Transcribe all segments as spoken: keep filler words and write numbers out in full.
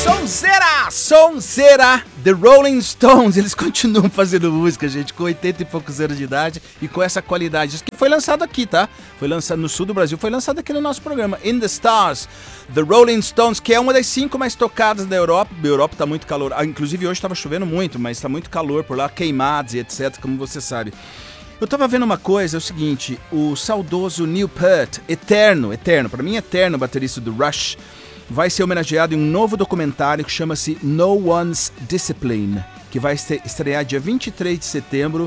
Sonzeira! Sonzeira! The Rolling Stones, eles continuam fazendo música, gente, com oitenta e poucos anos de idade e com essa qualidade. Isso que foi lançado aqui, tá? Foi lançado no sul do Brasil, foi lançado aqui no nosso programa, In the Stars. The Rolling Stones, que é uma das cinco mais tocadas da Europa. A Europa tá muito calor, ah, inclusive hoje estava chovendo muito, mas tá muito calor por lá, queimados e etcétera, como você sabe. Eu tava vendo uma coisa, é o seguinte, o saudoso Neil Peart, eterno, eterno, pra mim eterno baterista do Rush, vai ser homenageado em um novo documentário que chama-se No One's Discipline, que vai estrear dia vinte e três de setembro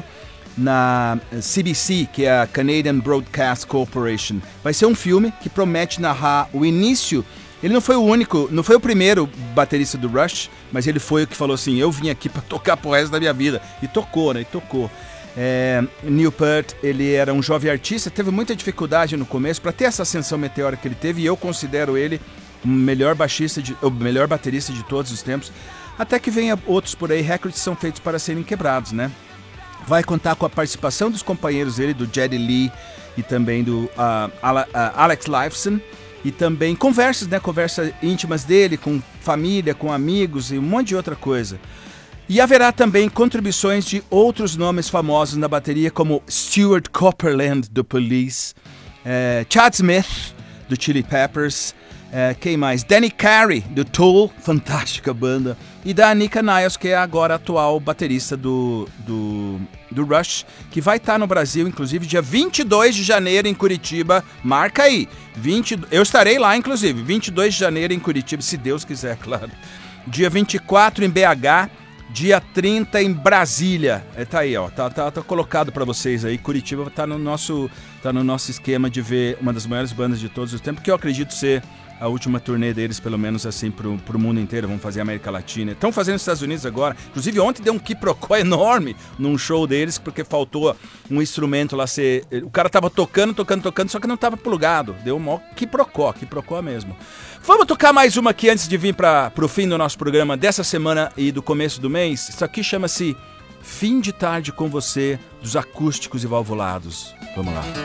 na C B C, que é a Canadian Broadcast Corporation. Vai ser um filme que promete narrar o início. Ele não foi o único, não foi o primeiro baterista do Rush, mas ele foi o que falou assim, eu vim aqui pra tocar pro resto da minha vida. E tocou, né? E tocou. É, Neil Peart, ele era um jovem artista, teve muita dificuldade no começo para ter essa ascensão meteórica que ele teve, e eu considero ele o melhor baixista, de, o melhor baterista de todos os tempos, até que venha outros por aí, recordes são feitos para serem quebrados, né? Vai contar com a participação dos companheiros dele, do Geddy Lee e também do uh, Ale- uh, Alex Lifeson, e também conversas, né? Conversas íntimas dele com família, com amigos e um monte de outra coisa. E haverá também contribuições de outros nomes famosos na bateria, como Stuart Copeland, do Police, eh, Chad Smith, do Chili Peppers, eh, quem mais? Danny Carey, do Tool, fantástica banda, e da Anika Niles, que é agora a atual baterista do, do, do Rush, que vai estar no Brasil, inclusive, dia vinte e dois de janeiro em Curitiba. Marca aí, vinte, eu estarei lá, inclusive, vinte e dois de janeiro em Curitiba, se Deus quiser, claro. Dia vinte e quatro em B H, dia trinta em Brasília. É, tá aí, ó. Tá, tá, tá colocado pra vocês aí. Curitiba tá no nosso, tá no nosso esquema de ver uma das maiores bandas de todos os tempos, que eu acredito ser a última turnê deles, pelo menos assim, pro, pro mundo inteiro. Vão fazer a América Latina. Estão fazendo nos Estados Unidos agora. Inclusive, ontem deu um quiprocó enorme num show deles, porque faltou um instrumento lá ser... O cara tava tocando, tocando, tocando, só que não tava plugado. Deu um maior quiprocó, quiprocó mesmo. Vamos tocar mais uma aqui antes de vir para o fim do nosso programa dessa semana e do começo do mês. Isso aqui chama-se Fim de Tarde com Você, dos Acústicos e Valvulados. Vamos lá.